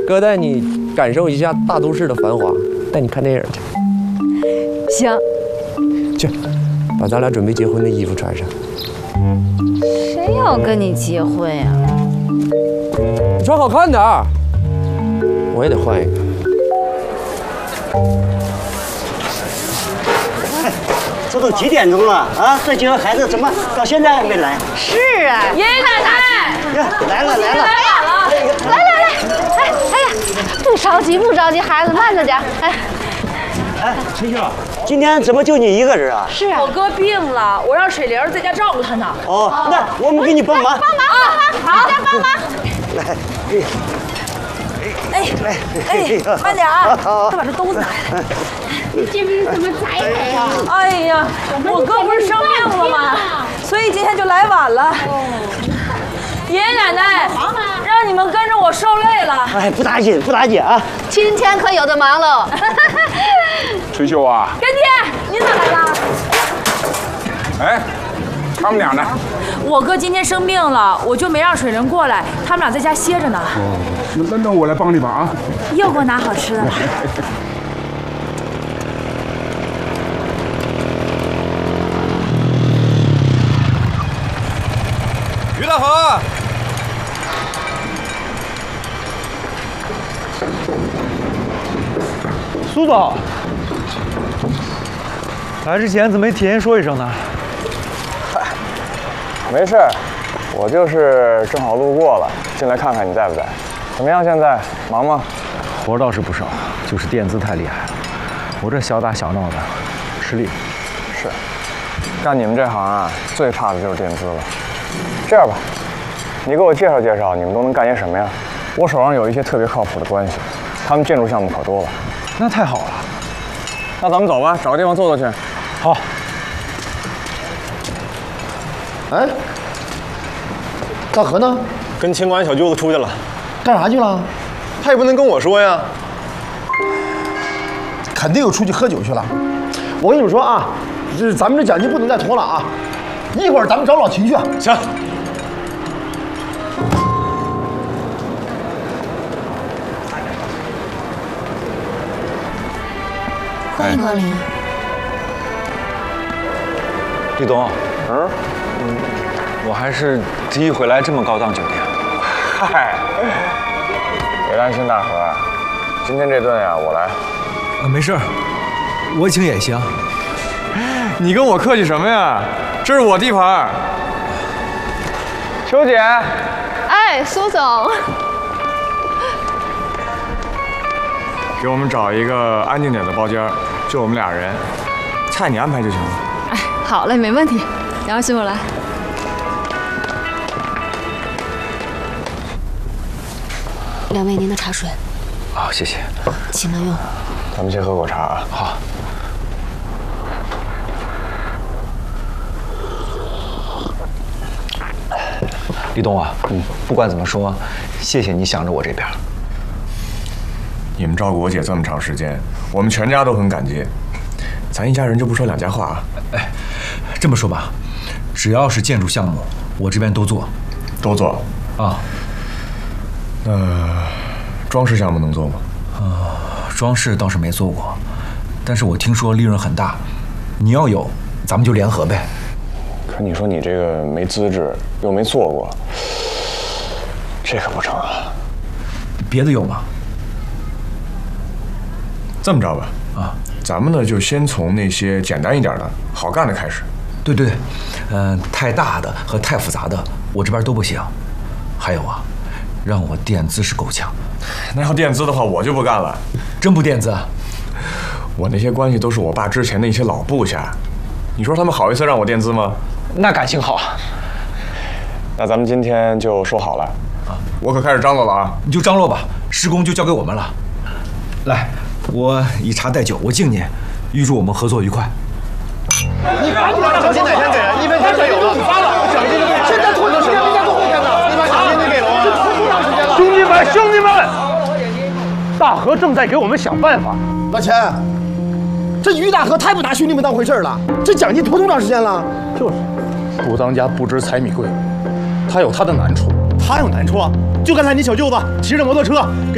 哥带你感受一下大都市的繁华，带你看电影去。 行。 去，把咱俩准备结婚的衣服穿上。 谁要跟你结婚呀？ 你穿好看点儿，我也得换一个。 这都几点钟了啊？这几个孩子怎么到现在还没来？ 是啊，爷爷奶奶， 来了。 来，哎呀，不着急，孩子慢着点， 哎，陈秀，今天怎么就你一个人啊？ 是啊， 我哥病了，我让水玲在家照顾他呢。 哦，那我们给你帮忙。 好，大家帮忙。 来， 慢点啊，快把这兜子拿来。 你这不是怎么栽的呀？ 哎呀，我哥不是生病了吗？所以今天就来晚了。爷爷奶奶，让你们跟着我受累了。 哎，不打紧啊。 今天可有的忙喽。 春秀啊， 干爹，您咋来了？ 哎，他们俩呢？ 我哥今天生病了，我就没让水玲过来，他们俩在家歇着呢。 那我来帮你吧啊！ 又给我拿好吃的。 于大河， 苏总，来之前怎么没提前说一声呢？ 没事儿，我就是正好路过了，进来看看你在不在。怎么样？现在忙吗？ 活倒是不少，就是垫资太厉害了。我这小打小闹的，吃力。 是，干你们这行啊，最怕的就是垫资了。这样吧，你给我介绍介绍，你们都能干些什么呀？我手上有一些特别靠谱的关系，他们建筑项目可多了。 那太好了， 那咱们走吧，找个地方坐坐去。 好。 哎，大河呢？ 跟清管小舅子出去了， 干啥去了？ 他也不能跟我说呀。 肯定又出去喝酒去了。我跟你们说啊，咱们这奖金不能再拖了啊！一会儿咱们找老秦去。 行。 欢迎光临。 李东，我还是第一回来这么高档酒店。 嗨，别担心，大河，今天这顿呀，我来。 没事儿，我请也行。 你跟我客气什么呀？这是我地盘。 秋姐， 哎，苏总， 给我们找一个安静点的包间，就我们俩人，菜你安排就行了。 哎，好嘞，没问题。两位师傅来。两位您的茶水。 好，谢谢。 请慢用。 咱们先喝口茶啊。 好。李东啊，不管怎么说，谢谢你想着我这边。 你们照顾我姐这么长时间，我们全家都很感激。咱一家人就不说两家话啊。 哎，这么说吧，只要是建筑项目，我这边都做。 都做啊。 装饰项目能做吗？ 装饰倒是没做过，但是我听说利润很大。你要有，咱们就联合呗。 可你说你这个没资质，又没做过，这可不成啊。 别的有吗？ 这么着吧，咱们呢就先从那些简单一点的、好干的开始。 对，太大的和太复杂的，我这边都不行。还有啊，让我垫资是够呛。 那要垫资的话，我就不干了。 真不垫资啊？ 我那些关系都是我爸之前的一些老部下，你说他们好意思让我垫资吗？ 那感情好啊。 那咱们今天就说好了啊，我可开始张罗了啊！ 你就张罗吧，施工就交给我们了。来，我以茶代酒，我敬您，预祝我们合作愉快。 你赶紧把奖金哪天给啊？1分钱就有了，奖金现在拖成时间，明天过后天的，你把奖金得给了啊！这拖多长时间了？ 兄弟们，大河正在给我们想办法。 老钱，这于大河太不拿兄弟们当回事了，这奖金拖多长时间了？ 就是，不当家不知柴米贵，他有他的难处。 他有难处啊？就刚才你小舅子骑着摩托车给